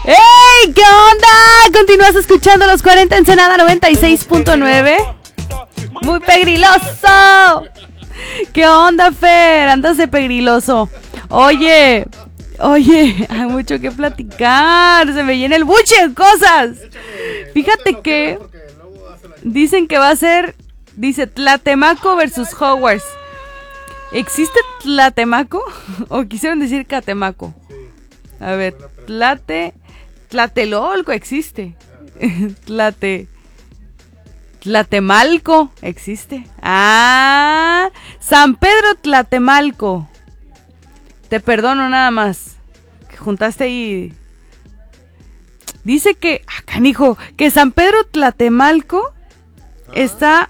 ¡Hey! ¿Qué onda? Continúas escuchando los 40 Ensenada 96.9. Muy pegriloso. ¿Qué onda, Fer? Andas de pegriloso. Oye, hay mucho que platicar. Se me llena el buche de cosas. Fíjate que dicen que va a ser, dice Tlatemaco versus Hogwarts. ¿Existe Tlatemaco? ¿O quisieron decir Catemaco? A ver, Tlatelolco existe. Tlatemalco existe. Ah, San Pedro Tlatemalco. Te perdono nada más. Que juntaste ahí. Dice que, canijo, que San Pedro Tlatemalco está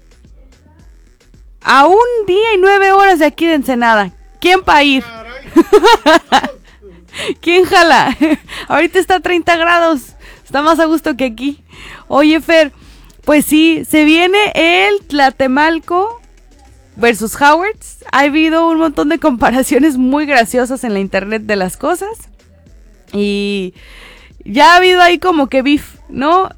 a 1 día y 9 horas de aquí de Ensenada. ¿Quién va a ir? ¿Quién jala? Ahorita está a 30 grados. Está más a gusto que aquí. Oye, Fer, pues sí, se viene el Tlatemalco versus Hogwarts. Ha habido un montón de comparaciones muy graciosas en la internet de las cosas. Y ya ha habido ahí como que beef, ¿no?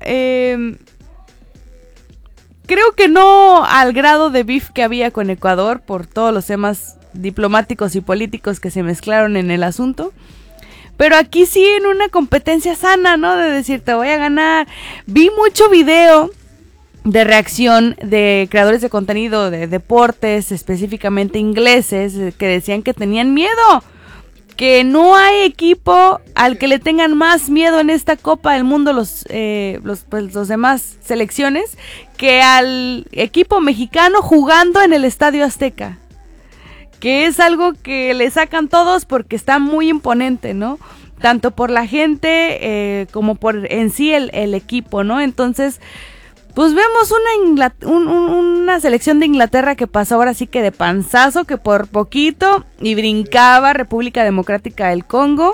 Creo que no al grado de beef que había con Ecuador por todos los temas diplomáticos y políticos que se mezclaron en el asunto. Pero aquí sí en una competencia sana, ¿no? De decir, te voy a ganar. Vi mucho video de reacción de creadores de contenido de deportes, específicamente ingleses, que decían que tenían miedo. Que no hay equipo al que le tengan más miedo en esta Copa del Mundo los demás selecciones que al equipo mexicano jugando en el Estadio Azteca. Que es algo que le sacan todos porque está muy imponente, ¿no? Tanto por la gente como por en sí el equipo, ¿no? Entonces, pues vemos una selección de Inglaterra que pasó ahora sí que de panzazo, que por poquito, y brincaba República Democrática del Congo.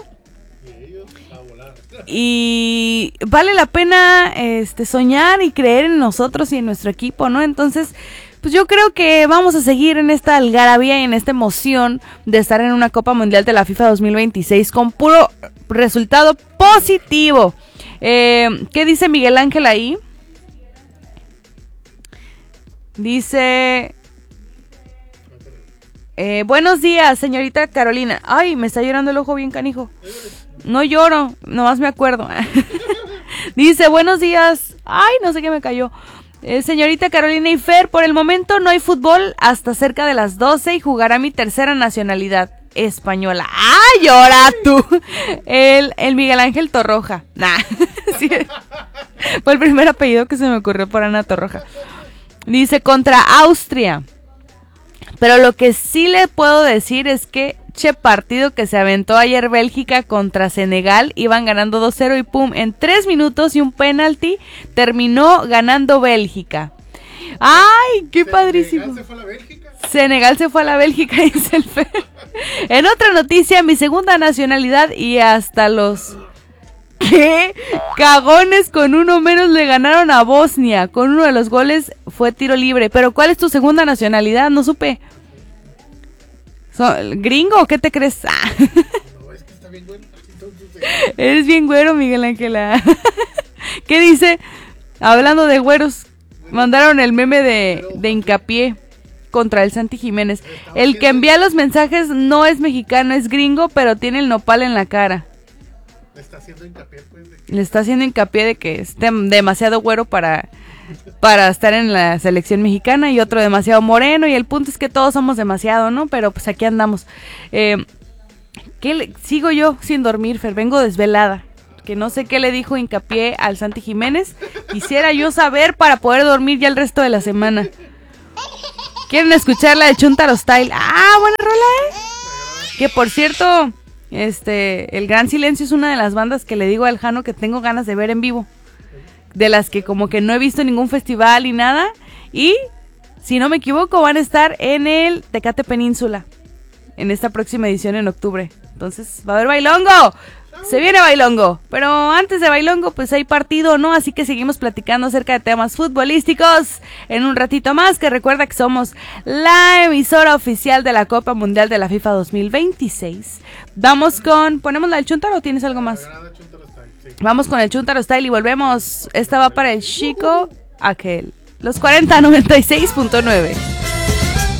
Y vale la pena soñar y creer en nosotros y en nuestro equipo, ¿no? Entonces, pues yo creo que vamos a seguir en esta algarabía y en esta emoción de estar en una Copa Mundial de la FIFA 2026 con puro resultado positivo. ¿Qué dice Miguel Ángel ahí? Dice... buenos días, señorita Carolina. Ay, me está llorando el ojo bien canijo. No lloro, nomás me acuerdo. Dice, buenos días. Ay, no sé qué me cayó. Señorita Carolina y Fer, por el momento no hay fútbol hasta cerca de las 12 y jugará mi tercera nacionalidad española. ¡Ah, llora tú! El Miguel Ángel Torroja. Nah. Sí. Fue el primer apellido que se me ocurrió por Ana Torroja. Dice, contra Austria. Pero lo que sí le puedo decir es que partido que se aventó ayer Bélgica contra Senegal, iban ganando 2-0 y pum, en 3 minutos y un penalti terminó ganando Bélgica. ¡Ay, qué padrísimo! ¿Senegal se fue a la Bélgica? Senegal se fue a la Bélgica, dice el Fer. En otra noticia, mi segunda nacionalidad y hasta los... ¿Qué? Cagones con uno menos le ganaron a Bosnia. Con uno de los goles fue tiro libre. Pero ¿cuál es tu segunda nacionalidad? No supe. ¿Gringo o qué te crees? No, es que está bien güero. Eres bien güero, Miguel Ángela. ¿Qué dice? Hablando de güeros, mandaron el meme de Hincapié contra el Santi Jiménez. El que envía los mensajes no es mexicano, es gringo, pero tiene el nopal en la cara. Le está haciendo hincapié, pues. Le está haciendo hincapié de que es demasiado güero para estar en la selección mexicana y otro demasiado moreno, y el punto es que todos somos demasiado, ¿no? Pero pues aquí andamos. Sigo yo sin dormir, Fer, vengo desvelada, que no sé qué le dijo Hincapié al Santi Jiménez. Quisiera yo saber para poder dormir ya el resto de la semana. ¿Quieren escuchar la de Chuntaro Style? Ah, buena rola, que por cierto, El Gran Silencio es una de las bandas que le digo al Jano que tengo ganas de ver en vivo. De las que como que no he visto ningún festival ni nada. Y, si no me equivoco, van a estar en el Tecate Península en esta próxima edición en octubre. Entonces, va a haber bailongo. Se viene bailongo. Pero antes de bailongo, pues hay partido, ¿no? Así que seguimos platicando acerca de temas futbolísticos en un ratito más. Que recuerda que somos la emisora oficial de la Copa Mundial de la FIFA 2026. Vamos con... ¿Ponemos la del Chuntaro o tienes algo más? Sí. Vamos con el Chuntaro Style y volvemos. Esta va para el chico aquel. Los 40 96.9.